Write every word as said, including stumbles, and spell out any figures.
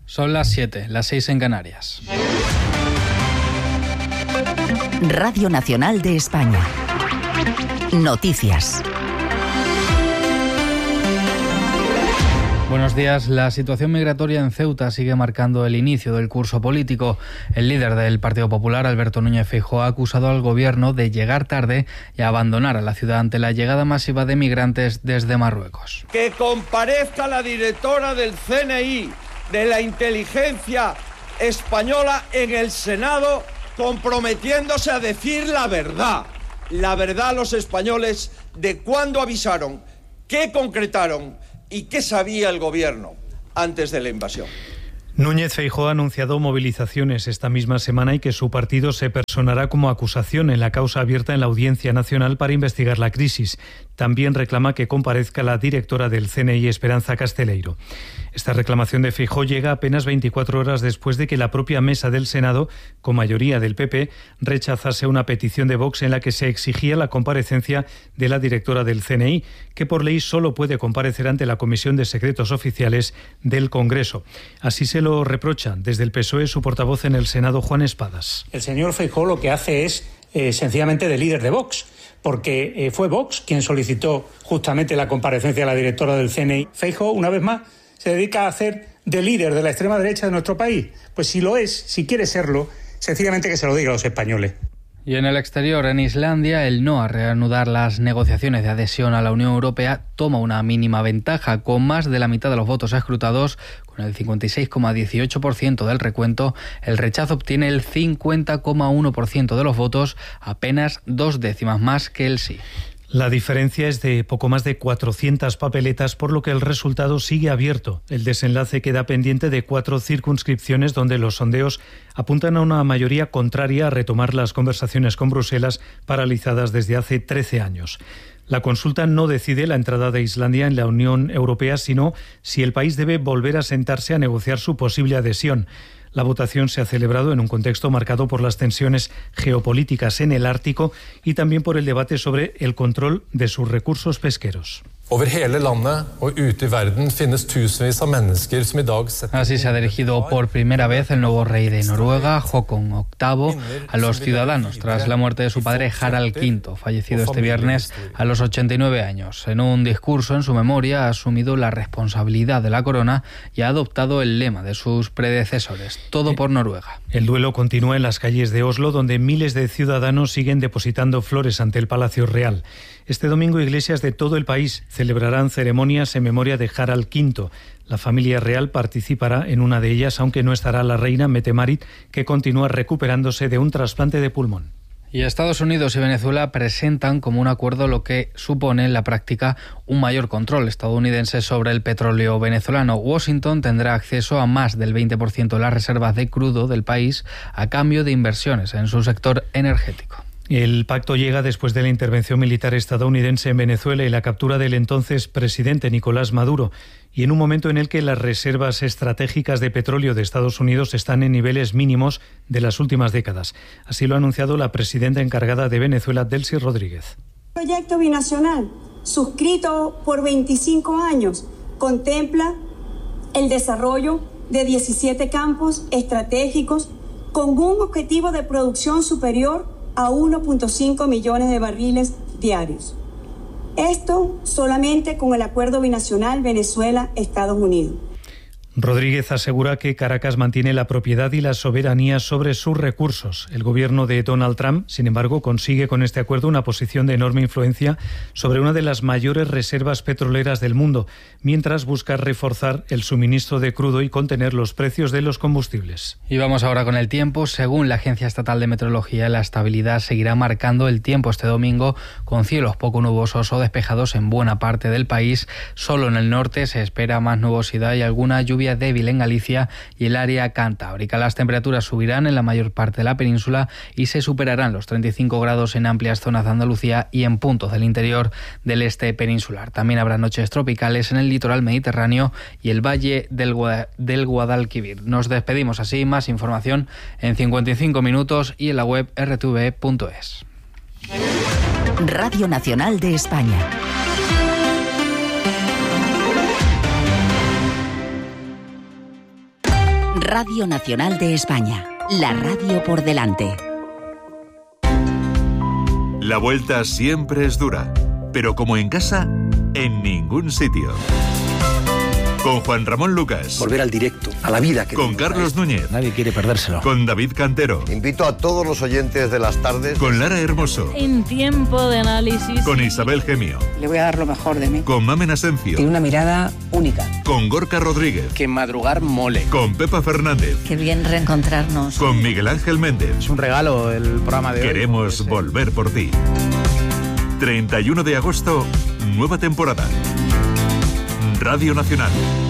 Son las siete, las seis en Canarias. Radio Nacional de España. Noticias. Buenos días. La situación migratoria en Ceuta sigue marcando el inicio del curso político. El líder del Partido Popular, Alberto Núñez Feijóo, ha acusado al gobierno de llegar tarde y abandonar a la ciudad ante la llegada masiva de migrantes desde Marruecos. Que comparezca la directora del C N I, de la inteligencia española, en el Senado, comprometiéndose a decir la verdad. La verdad a los españoles de cuándo avisaron, qué concretaron y qué sabía el gobierno antes de la invasión. Núñez Feijóo ha anunciado movilizaciones esta misma semana y que su partido se personará como acusación en la causa abierta en la Audiencia Nacional para investigar la crisis. También reclama que comparezca la directora del C N I, Esperanza Casteleiro. Esta reclamación de Feijóo llega apenas veinticuatro horas después de que la propia mesa del Senado, con mayoría del P P, rechazase una petición de Vox en la que se exigía la comparecencia de la directora del C N I, que por ley solo puede comparecer ante la Comisión de Secretos Oficiales del Congreso. Así se lo reprocha desde el P S O E su portavoz en el Senado, Juan Espadas. El señor Feijóo lo que hace es eh, sencillamente de líder de Vox, porque eh, fue Vox quien solicitó justamente la comparecencia de la directora del C N I. Feijóo, una vez más, se dedica a hacer de líder de la extrema derecha de nuestro país. Pues si lo es, si quiere serlo, sencillamente que se lo diga a los españoles. Y en el exterior, en Islandia, el no a reanudar las negociaciones de adhesión a la Unión Europea toma una mínima ventaja, con más de la mitad de los votos escrutados, con el cincuenta y seis coma dieciocho por ciento del recuento. El rechazo obtiene el cincuenta coma uno por ciento de los votos, apenas dos décimas más que el sí. La diferencia es de poco más de cuatrocientas papeletas, por lo que el resultado sigue abierto. El desenlace queda pendiente de cuatro circunscripciones donde los sondeos apuntan a una mayoría contraria a retomar las conversaciones con Bruselas, paralizadas desde hace trece años. La consulta no decide la entrada de Islandia en la Unión Europea, sino si el país debe volver a sentarse a negociar su posible adhesión. La votación se ha celebrado en un contexto marcado por las tensiones geopolíticas en el Ártico y también por el debate sobre el control de sus recursos pesqueros. Así se ha dirigido por primera vez el nuevo rey de Noruega, Håkon octavo, a los ciudadanos tras la muerte de su padre Harald quinto, fallecido este viernes a los ochenta y nueve años. En un discurso en su memoria ha asumido la responsabilidad de la corona y ha adoptado el lema de sus predecesores: todo por Noruega. El duelo continúa en las calles de Oslo, donde miles de ciudadanos siguen depositando flores ante el Palacio Real. Este domingo, iglesias de todo el país celebrarán ceremonias en memoria de Harald quinto. La familia real participará en una de ellas, aunque no estará la reina Mette-Marit, que continúa recuperándose de un trasplante de pulmón. Y Estados Unidos y Venezuela presentan como un acuerdo lo que supone en la práctica un mayor control estadounidense sobre el petróleo venezolano. Washington tendrá acceso a más del veinte por ciento de las reservas de crudo del país a cambio de inversiones en su sector energético. El pacto llega después de la intervención militar estadounidense en Venezuela y la captura del entonces presidente Nicolás Maduro, y en un momento en el que las reservas estratégicas de petróleo de Estados Unidos están en niveles mínimos de las últimas décadas. Así lo ha anunciado la presidenta encargada de Venezuela, Delcy Rodríguez. El proyecto binacional, suscrito por veinticinco años, contempla el desarrollo de diecisiete campos estratégicos con un objetivo de producción superior a uno punto cinco millones de barriles diarios. Esto solamente con el acuerdo binacional Venezuela-Estados Unidos. Rodríguez asegura que Caracas mantiene la propiedad y la soberanía sobre sus recursos. El gobierno de Donald Trump, sin embargo, consigue con este acuerdo una posición de enorme influencia sobre una de las mayores reservas petroleras del mundo, mientras busca reforzar el suministro de crudo y contener los precios de los combustibles. Y vamos ahora con el tiempo. Según la Agencia Estatal de Meteorología, la estabilidad seguirá marcando el tiempo este domingo, con cielos poco nubosos o despejados en buena parte del país. Solo en el norte se espera más nubosidad y alguna lluvia débil en Galicia y el área cantábrica. Las temperaturas subirán en la mayor parte de la península y se superarán los treinta y cinco grados en amplias zonas de Andalucía y en puntos del interior del este peninsular. También habrá noches tropicales en el litoral mediterráneo y el valle del, Gua- del Guadalquivir. Nos despedimos así. Más información en cincuenta y cinco minutos y en la web r t v punto es. Radio Nacional de España. Radio Nacional de España, la radio por delante. La vuelta siempre es dura, pero como en casa, en ningún sitio. Con Juan Ramón Lucas. Volver al directo, a la vida. Que con Carlos Núñez. Nadie quiere perdérselo. Con David Cantero. Invito a todos los oyentes de las tardes. Con Lara Hermoso. En tiempo de análisis. Con Isabel Gemio. Le voy a dar lo mejor de mí. Con Mamen Asencio. Tiene una mirada única. Con Gorka Rodríguez. Que madrugar mole. Con Pepa Fernández. Qué bien reencontrarnos. Con Miguel Ángel Méndez. Es un regalo el programa de hoy. Queremos volver por ti. treinta y uno de agosto, nueva temporada. Radio Nacional.